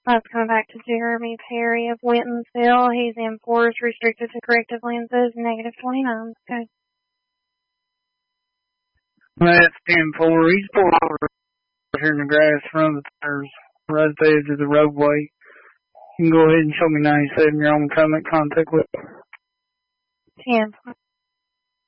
Let's come back to Jeremy Perry of Wintonsville. He's in forest restricted to corrective lenses, negative 29. Okay. That's 10-4. He's pulled over here in the grass in front of the tires, right at the edge of the roadway. You can go ahead and show me 97. You're on comment contact with 10.